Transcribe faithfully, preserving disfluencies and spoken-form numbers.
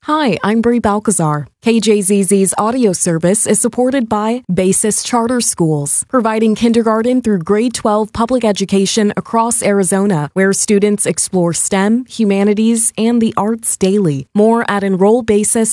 Hi, I'm Brie Balcazar. K J Z Z's audio service is supported by Basis Charter Schools, providing kindergarten through grade twelve public education across Arizona, where students explore STEM, humanities, and the arts daily. More at enroll basis